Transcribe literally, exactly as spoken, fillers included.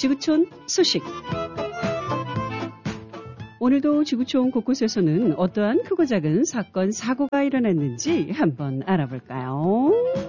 지구촌 소식. 오늘도 지구촌 곳곳에서는 어떠한 크고 작은 사건, 사고가 일어났는지 한번 알아볼까요?